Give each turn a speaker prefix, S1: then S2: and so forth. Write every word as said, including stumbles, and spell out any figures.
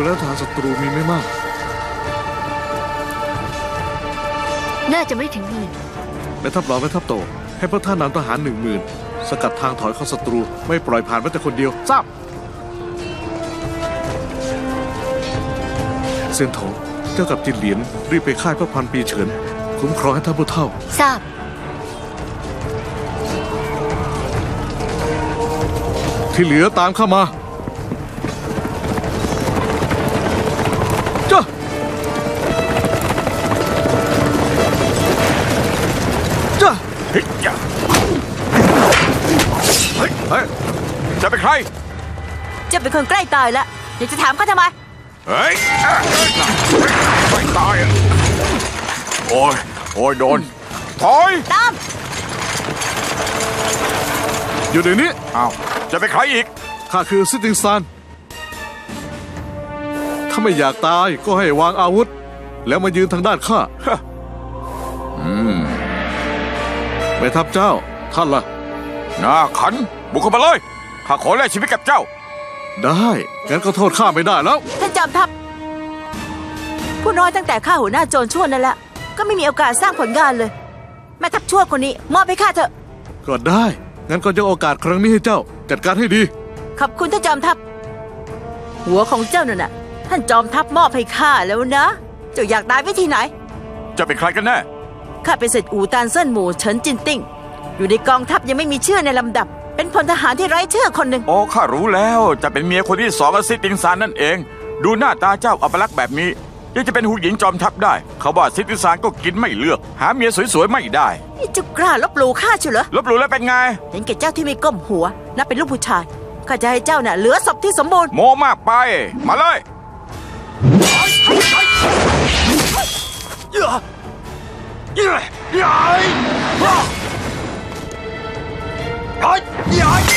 S1: แล้วทหารศัตรูมีไม่มาก
S2: น่าจะไม่ถึงหมื่น
S1: แม่ทัพรองแม่ทัพโตให้พวกท่านนำทหารหนึ่งหมื่นสกัดทางถอยของศัตรูไม่ปล่อยผ่านแม้แต่คนเดียวทราบเซียนโถเจ้ากับจินเหลียนรีบไปค่ายพระพันปีเฉินคุ้มครองให้ท่านผู้เฒ่า
S2: ทราบ
S1: ที่เหลือตามเข้ามาจ้าจ้า
S3: เฮ้ยเฮ้ยเฮ้ยจะเป็นใคร
S4: จะเป็นคนใกล้ตายแล้วเดี๋ยวจะถามเขาทำไม
S3: เฮ้ยไม่ตายโอ้ยโอ้ยโดนถอย
S4: ตาม
S1: อยู่เดี๋ยวนี้
S3: อ้าวจะเป็นใครอีก
S1: ข้าคือซิติงซานถ้าไม่อยากตายก็ให้วางอาวุธแล้วมายืนทางด้านข้า
S3: อืม
S1: แม่ทัพเจ้าท่านล่ะ
S3: หน้าขันบุกเข้ามาเลยข้าขอแลกชีวิตกับเจ้า
S1: ได้งั้นก็โทษข้าไม่ได้แล้ว
S4: ท่านจอมทัพผู้น้อยตั้งแต่ข้าหัวหน้าโจรชั่วนั่นแหละก็ไม่มีโอกาสสร้างผลงานเลยแม่ทัพชั่วคนนี้มอบให้ข้าเถอะ
S1: ก็ได้งั้นก็จะโอกาสครั้งนี้ให้เจ้าจัดการให้ดี
S4: ขอบคุณท่านจอมทัพหัวของเจ้านั่นน่ะท่านจอมทัพมอบให้ข้าแล้วนะเจ้าอยากตายวิธีไหน
S3: จะเป็นใครกันแน่
S4: ข้าเป็นเสด็จอู่ตานเซินหมู่เฉินจินติ้งอยู่ในกองทัพยังไม่มีชื่อในลำดับเป็นพลทหารที่ไร้ชื่อคนหนึ่ง
S3: โอ้ข้ารู้แล้วจะเป็นเมียคนที่สองกับซิติงซานนั่นเองดูหน้าตาเจ้าอัปลักษณ์แบบนี้ยังจะเป็นหูหญิงจอมทัพได้เขาว่าซิติงซานก็กินไม่เลือกหาเมียสวยๆไม่ได้
S4: นี่เจ้ากล้าลบหลู่ข้าเชียวเหรอ
S3: ลบหลู่แล้วเป็นไง
S4: เห็นแก่เจ้าที่ไม่ก้มหัวนับเป็นลูกผู้ชายข้าจะให้เจ้าน่ะเหลือศพที่สมบูรณ์
S3: โมมากไปมาเลยเย้เย้เย้เย้